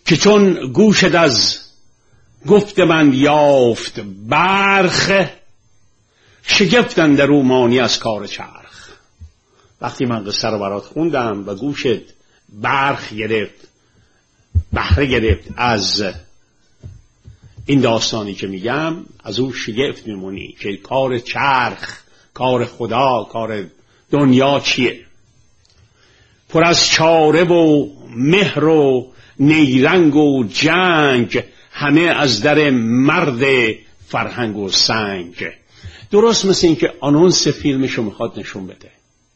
که چون گوشت از گفت من یافت برخ، شگفتن در او مانی از کار چرخ. وقتی من قصه رو برات خوندم و گوشت برخ گرفت، بهره گرفت از این داستانی که میگم، از او شگفت میمونی که کار چرخ، کار خدا، کار دنیا چیه. پر از چاره و مهر و نیرنگ و جنگ، همه از در مرد فرهنگ و سنگ. درست مثل این که آنونس فیلمشو میخواد نشون بده.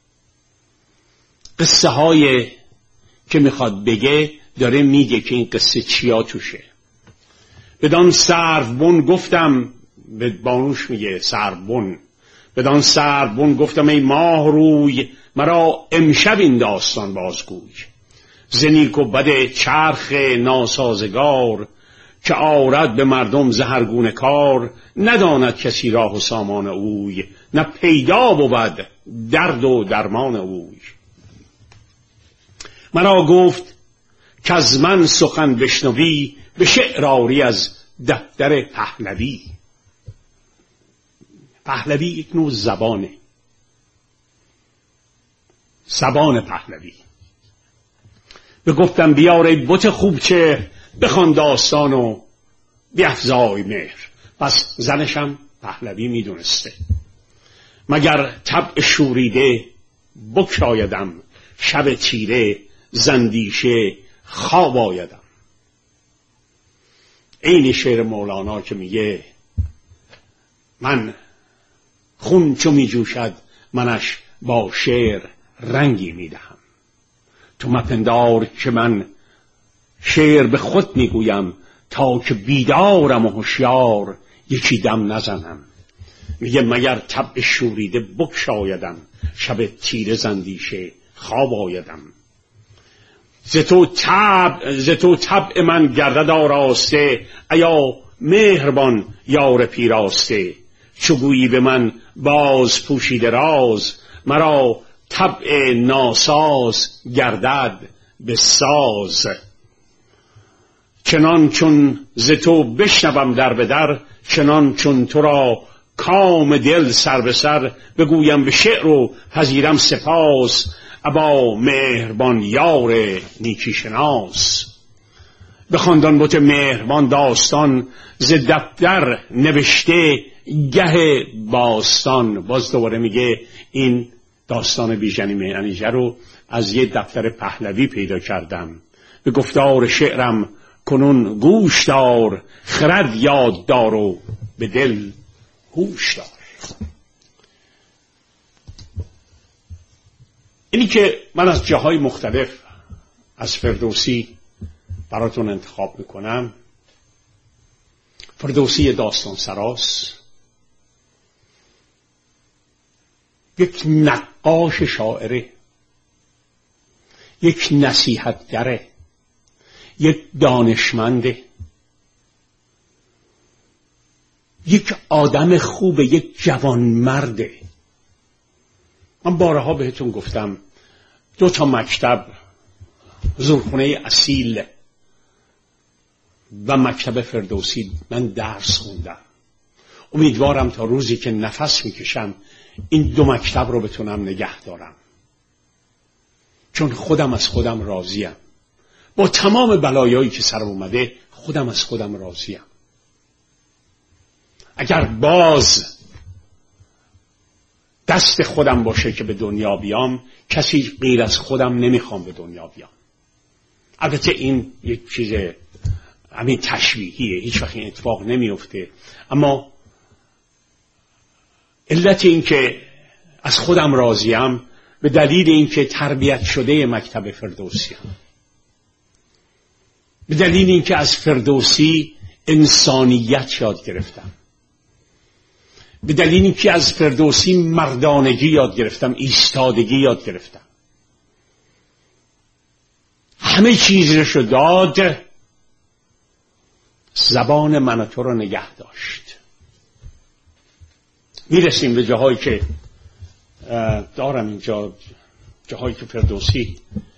قصه های که میخواد بگه داره میگه که این قصه چیا توشه. بدان سروبن گفتم، به بانوش میگه سروبن، بدان سروبن گفتم ای ماه روی، مرا امشب این داستان بازگوی. ز نیک و بد چرخ ناسازگار، که آرد به مردم زهرگونه کار. نداند کسی راه و سامان اوی، نه پیدا بود درد و درمان اوی. مرا گفت که از من سخن بشنوی، به شعر آری از دفتر پهلوی. پهلوی یک نوع زبانه، زبان پهلوی. بگفتم بیار ای بت خوب چهر، بخوان داستان و بیفزای مهر. پس زنشم پهلوی میدونسته. مگر طبع شوریده بگشایدم، شب تیره زندیشه خواب آیدم. این شعر مولانا که میگه من خون چو میجوشد منش با شعر رنگی میدهم. تو مپندار که من شعر به خود میگویم، تا که بیدارم و هوشیار یکی دم نزنم. میگه مگر طبع شوریده بگشایدم، شب تیره زندیشه خواب آیدم. ز تو طبع من گردد آراسته، ایا مهربان یار پیراسته. چو گویی به من باز پوشیده راز، مرا طبع ناساز گردد به ساز. چنان چون ز تو بشنوم در به در، چنان چون تو را کام دل سر به سر. بگویم به شعر و پذیرم سپاس، ابا مهربان یار نیکی شناس. بخواندان بت مهربان داستان، ز دفتر نوشته گه باستان. باز دوباره میگه این داستان بیژن معنیژه رو از یه دفتر پهلوی پیدا کردم. به گفتار شعرم کنون گوش دار، خرد یاد دار و به دل هوش دار. اینی که من از جاهای مختلف از فردوسی براتون انتخاب میکنم. فردوسی داستان سراس، یک نقاش شاعره، یک نصیحتگره، یک دانشمنده، یک آدم خوبه، یک جوانمرده. من بارها بهتون گفتم 2 مکتب، زورخونه اصیل و مکتب فردوسی من درس خوندم. امیدوارم تا روزی که نفس میکشم این 2 مکتب رو بتونم نگه دارم، چون خودم از خودم راضیم. با تمام بلایایی که سرم اومده خودم از خودم راضیم. اگر باز دست خودم باشه که به دنیا بیام، کسی غیر از خودم نمیخوام به دنیا بیام. البته این یک چیز همین تشبیهیه، هیچ وقت این اتفاق نمیفته، اما علت این که از خودم راضیم به دلیل این که تربیت شده مکتب فردوسیم، به دلیل این که از فردوسی انسانیت یاد گرفتم، به دلیل این که از فردوسی مردانگی یاد گرفتم، ایستادگی یاد گرفتم. همه چیزش رو داد، زبان من و تو رو نگه داشت. میرسیم به جاهایی که دارم اینجا، جاهایی که فردوسی